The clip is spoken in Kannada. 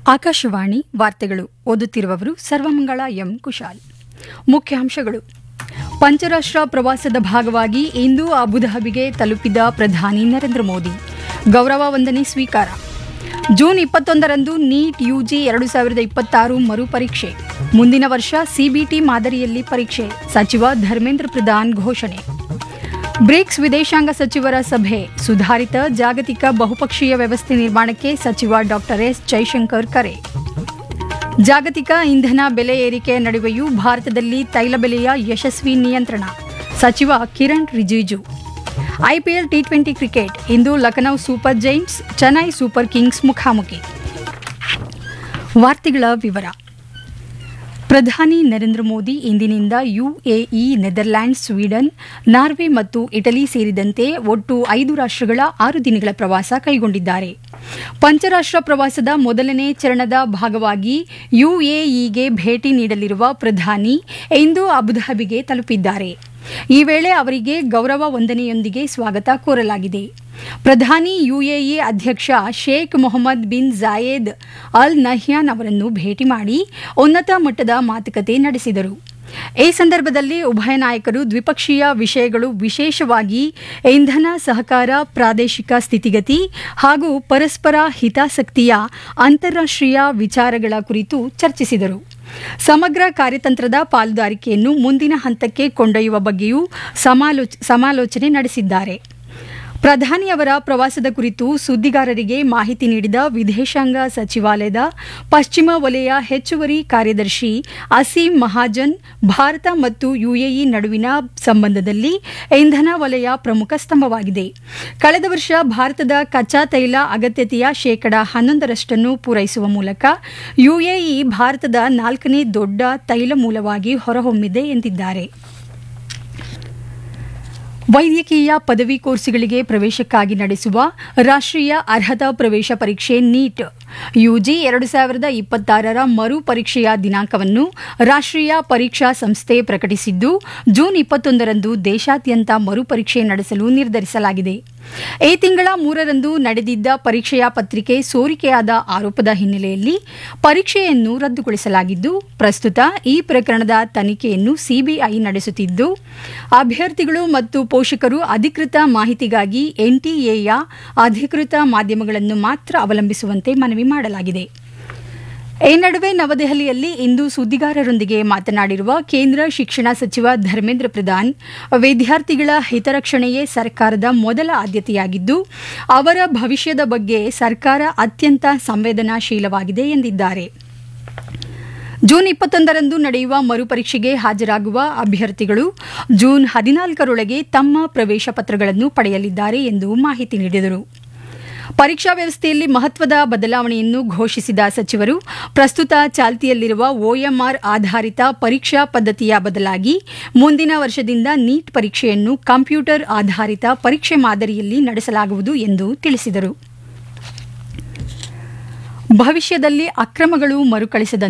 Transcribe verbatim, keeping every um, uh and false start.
ಆಕಾಶವಾಣಿ ವಾರ್ತೆಗಳು ಓದುತ್ತಿರುವವರು ಸರ್ವಮಂಗಳ ಎಂ ಕುಶಾಲ್. ಮುಖ್ಯಾಂಶಗಳು. ಪಂಚರಾಷ್ಟ್ರ ಪ್ರವಾಸದ ಭಾಗವಾಗಿ ಇಂದು ಅಬುಧಾಬಿಗೆ ತಲುಪಿದ ಪ್ರಧಾನಿ ನರೇಂದ್ರ ಮೋದಿ. ಗೌರವ ವಂದನೆ ಸ್ವೀಕಾರ. ಜೂನ್ ಇಪ್ಪತ್ತೊಂದರಂದು ನೀಟ್ ಯುಜಿ ಎರಡು ಸಾವಿರದ ಇಪ್ಪತ್ತಾರು ಮರುಪರೀಕ್ಷೆ. ಮುಂದಿನ ವರ್ಷ ಸಿಬಿಟಿ ಮಾದರಿಯಲ್ಲಿ ಪರೀಕ್ಷೆ. ಸಚಿವ ಧರ್ಮೇಂದ್ರ ಪ್ರಧಾನ್ ಘೋಷಣೆ. ಬ್ರಿಕ್ಸ್ ವಿದೇಶಾಂಗ ಸಚಿವರ ಸಭೆ. ಸುಧಾರಿತ ಜಾಗತಿಕ ಬಹುಪಕ್ಷೀಯ ವ್ಯವಸ್ಥೆ ನಿರ್ಮಾಣಕ್ಕೆ ಸಚಿವ ಡಾಕ್ಟರ್ ಎಸ್ ಜೈಶಂಕರ್ ಕರೆ. ಜಾಗತಿಕ ಇಂಧನ ಬೆಲೆ ಏರಿಕೆ ನಡುವೆಯೂ ಭಾರತದಲ್ಲಿ ತೈಲ ಬೆಲೆಯ ಯಶಸ್ವಿ ನಿಯಂತ್ರಣ. ಸಚಿವ Kiran Rijiju. IPL T twenty cricket. ಇಂದು Lucknow super Giants Chennai super Kings ಮುಖಾಮುಖಿ. ವಾರ್ತೆಗಳ ವಿವರ. ಪ್ರಧಾನಿ ನರೇಂದ್ರ ಮೋದಿ ಇಂದಿನಿಂದ ಯುಎಇ, ನೆದರ್ಲ್ಯಾಂಡ್ಸ್, ಸ್ವೀಡನ್, ನಾರ್ವೆ ಮತ್ತು ಇಟಲಿ ಸೇರಿದಂತೆ ಒಟ್ಟು ಐದು ರಾಷ್ಟ್ರಗಳ ಆರು ದಿನಗಳ ಪ್ರವಾಸ ಕೈಗೊಂಡಿದ್ದಾರೆ. ಪಂಚರಾಷ್ಟ್ರ ಪ್ರವಾಸದ ಮೊದಲನೇ ಚರಣದ ಭಾಗವಾಗಿ ಯುಎಇಗೆ ಭೇಟಿ ನೀಡಲಿರುವ ಪ್ರಧಾನಿ ಇಂದು ಅಬುಧಾಬಿಗೆ ತಲುಪಿದ್ದಾರೆ. ಈ ವೇಳೆ ಅವರಿಗೆ ಗೌರವ ವಂದನೆಯೊಂದಿಗೆ ಸ್ವಾಗತ ಕೋರಲಾಗಿದೆ. ಪ್ರಧಾನಿ ಯುಎಇ ಅಧ್ಯಕ್ಷ Sheikh Mohammed bin Zayed Al Nahyan ಅವರನ್ನು ಭೇಟಿ ಮಾಡಿ ಉನ್ನತ ಮಟ್ಟದ ಮಾತುಕತೆ ನಡೆಸಿದರು. ಈ ಸಂದರ್ಭದಲ್ಲಿ ಉಭಯ ನಾಯಕರು ದ್ವಿಪಕ್ಷೀಯ ವಿಷಯಗಳು, ವಿಶೇಷವಾಗಿ ಇಂಧನ ಸಹಕಾರ, ಪ್ರಾದೇಶಿಕ ಸ್ಥಿತಿಗತಿ ಹಾಗೂ ಪರಸ್ಪರ ಹಿತಾಸಕ್ತಿಯ ಅಂತಾರಾಷ್ಟ್ರೀಯ ವಿಚಾರಗಳ ಕುರಿತು ಚರ್ಚಿಸಿದರು. ಸಮಗ್ರ ಕಾರ್ಯತಂತ್ರದ ಪಾಲುದಾರಿಕೆಯನ್ನು ಮುಂದಿನ ಹಂತಕ್ಕೆ ಕೊಂಡೊಯ್ಯುವ ಬಗ್ಗೆಯೂ ಸಮಾಲೋಚನೆ ನಡೆಸಿದ್ದಾರೆ. ಪ್ರಧಾನಿಯವರ ಪ್ರವಾಸದ ಕುರಿತು ಸುದ್ದಿಗಾರರಿಗೆ ಮಾಹಿತಿ ನೀಡಿದ ವಿದೇಶಾಂಗ ಸಚಿವಾಲಯದ ಪಶ್ಚಿಮ ವಲಯ ಹೆಚ್ಚುವರಿ ಕಾರ್ಯದರ್ಶಿ ಅಸೀಂ ಮಹಾಜನ್, ಭಾರತ ಮತ್ತು ಯುಎಇ ನಡುವಿನ ಸಂಬಂಧದಲ್ಲಿ ಇಂಧನ ವಲಯ ಪ್ರಮುಖ ಸ್ತಂಭವಾಗಿದೆ. ಕಳೆದ ವರ್ಷ ಭಾರತದ ಕಚ್ಚಾ ತೈಲ ಅಗತ್ಯತೆಯ ಶೇಕಡ ಹನ್ನೊಂದರಷ್ಟನ್ನು ಪೂರೈಸುವ ಮೂಲಕ ಯುಎಇ ಭಾರತದ ನಾಲ್ಕನೇ ದೊಡ್ಡ ತೈಲ ಮೂಲವಾಗಿ ಹೊರಹೊಮ್ಮಿದೆ ಎಂದಿದ್ದಾರೆ. ವೈದ್ಯಕೀಯ ಪದವಿ ಕೋರ್ಸುಗಳಿಗೆ ಪ್ರವೇಶಕ್ಕಾಗಿ ನಡೆಸುವ ರಾಷ್ಟ್ರೀಯ ಅರ್ಹತಾ ಪ್ರವೇಶ ಪರೀಕ್ಷೆ ನೀಟ್ ಯುಜಿ ಎರಡು ಸಾವಿರದ ಇಪ್ಪತ್ತಾರರ ಮರು ಪರೀಕ್ಷೆಯ ದಿನಾಂಕವನ್ನು ರಾಷ್ಟ್ರೀಯ ಪರೀಕ್ಷಾ ಸಂಸ್ಥೆ ಪ್ರಕಟಿಸಿದ್ದು, ಜೂನ್ ಇಪ್ಪತ್ತೊಂದರಂದು ದೇಶಾದ್ಯಂತ ಮರುಪರೀಕ್ಷೆ ನಡೆಸಲು ನಿರ್ಧರಿಸಲಾಗಿದೆ. ಈ ತಿಂಗಳ ಮೂರರಂದು ನಡೆದಿದ್ದ ಪರೀಕ್ಷೆಯ ಪತ್ರಿಕೆ ಸೋರಿಕೆಯಾದ ಆರೋಪದ ಹಿನ್ನೆಲೆಯಲ್ಲಿ ಪರೀಕ್ಷೆಯನ್ನು ರದ್ದುಗೊಳಿಸಲಾಗಿದ್ದು, ಪ್ರಸ್ತುತ ಈ ಪ್ರಕರಣದ ತನಿಖೆಯನ್ನು ಸಿಬಿಐ ನಡೆಸುತ್ತಿದ್ದು, ಅಭ್ಯರ್ಥಿಗಳು ಮತ್ತು ಪೋಷಕರು ಅಧಿಕೃತ ಮಾಹಿತಿಗಾಗಿ ಎನ್ಟಿಎಯ ಅಧಿಕೃತ ಮಾಧ್ಯಮಗಳನ್ನು ಮಾತ್ರ ಅವಲಂಬಿಸುವಂತೆ ಮನವಿ ಮಾಡಲಾಗಿದೆ. ಈ ನಡುವೆ ನವದೆಹಲಿಯಲ್ಲಿ ಇಂದು ಸುದ್ದಿಗಾರರೊಂದಿಗೆ ಮಾತನಾಡಿರುವ ಕೇಂದ್ರ ಶಿಕ್ಷಣ ಸಚಿವ ಧರ್ಮೇಂದ್ರ ಪ್ರಧಾನ್, ವಿದ್ಯಾರ್ಥಿಗಳ ಹಿತರಕ್ಷಣೆಯೇ ಸರ್ಕಾರದ ಮೊದಲ ಆದ್ಯತೆಯಾಗಿದ್ದು, ಅವರ ಭವಿಷ್ಯದ ಬಗ್ಗೆ ಸರ್ಕಾರ ಅತ್ಯಂತ ಸಂವೇದನಾಶೀಲವಾಗಿದೆ ಎಂದಿದ್ದಾರೆ. ಜೂನ್ ಇಪ್ಪತ್ತೊಂದರಂದು ನಡೆಯುವ ಮರುಪರೀಕ್ಷೆಗೆ ಹಾಜರಾಗುವ ಅಭ್ಯರ್ಥಿಗಳು ಜೂನ್ ಹದಿನಾಲ್ಕರೊಳಗೆ ತಮ್ಮ ಪ್ರವೇಶ ಪತ್ರಗಳನ್ನು ಪಡೆಯಲಿದ್ದಾರೆ ಎಂದು ಮಾಹಿತಿ ನೀಡಿದರು. ಪರೀಕ್ಷಾ ವ್ಯವಸ್ಥೆಯಲ್ಲಿ ಮಹತ್ವದ ಬದಲಾವಣೆಯನ್ನು ಘೋಷಿಸಿದ ಸಚಿವರು, ಪ್ರಸ್ತುತ ಚಾಲ್ತಿಯಲ್ಲಿರುವ ಒಎಂಆರ್ ಆಧಾರಿತ ಪರೀಕ್ಷಾ ಪದ್ಧತಿಯ ಬದಲಾಗಿ ಮುಂದಿನ ವರ್ಷದಿಂದ ನೀಟ್ ಪರೀಕ್ಷೆಯನ್ನು ಕಂಪ್ಯೂಟರ್ ಆಧಾರಿತ ಪರೀಕ್ಷೆ ಮಾದರಿಯಲ್ಲಿ ನಡೆಸಲಾಗುವುದು ಎಂದು ತಿಳಿಸಿದರು. ಭವಿಷ್ಯದಲ್ಲಿ ಅಕ್ರಮಗಳು ಮರುಕಳಿಸದಂತೆ